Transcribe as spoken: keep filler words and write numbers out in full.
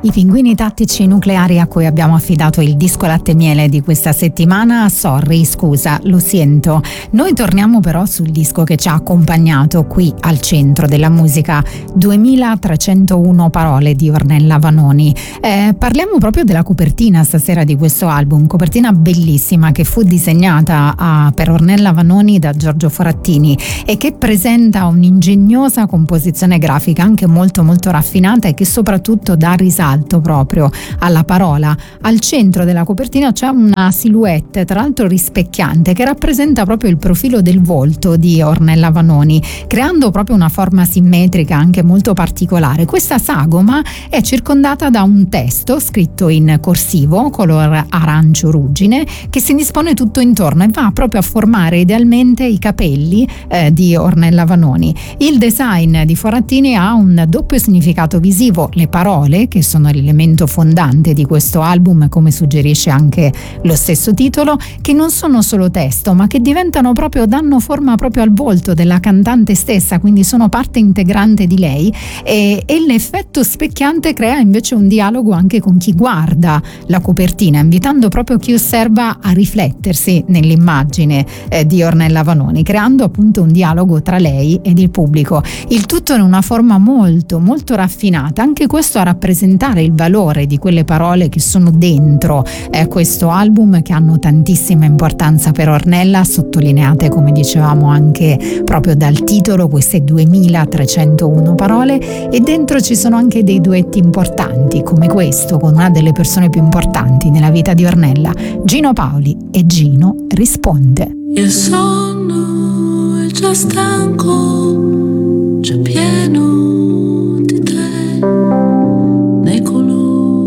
I pinguini tattici nucleari a cui abbiamo affidato il disco latte e miele di questa settimana. Sorry, scusa, lo sento. Noi torniamo però sul disco che ci ha accompagnato qui al centro della musica, duemilatrecentouno parole di Ornella Vanoni. Eh, parliamo proprio della copertina stasera di questo album, copertina bellissima che fu disegnata a, per Ornella Vanoni da Giorgio Forattini e che presenta un'ingegnosa composizione grafica anche molto molto raffinata e che soprattutto dà risalto proprio alla parola. Al centro della copertina c'è una silhouette, tra l'altro rispecchiante, che rappresenta proprio il profilo del volto di Ornella Vanoni, creando proprio una forma simmetrica anche molto particolare. Questa sagoma è circondata da un testo scritto in corsivo, color arancio ruggine, che si dispone tutto intorno e va proprio a formare idealmente i capelli eh, di Ornella Vanoni. Il design di Forattini ha un doppio significato visivo: le parole, che sono l'elemento fondante di questo album, come suggerisce anche lo stesso titolo, che non sono solo testo ma che diventano proprio, danno forma proprio al volto della cantante stessa, quindi sono parte integrante di lei, e, e l'effetto specchiante crea invece un dialogo anche con chi guarda la copertina, invitando proprio chi osserva a riflettersi nell'immagine eh, di Ornella Vanoni, creando appunto un dialogo tra lei ed il pubblico, il tutto in una forma molto molto raffinata. Anche questo a rappresentare il valore di quelle parole che sono dentro eh, questo album, che hanno tantissima importanza per Ornella, sottolineate come dicevamo anche proprio dal titolo, queste duemilatrecentouno parole, e dentro ci sono anche dei duetti importanti come questo con una delle persone più importanti nella vita di Ornella, Gino Paoli, e Gino risponde. Il sonno è già stanco, già pieno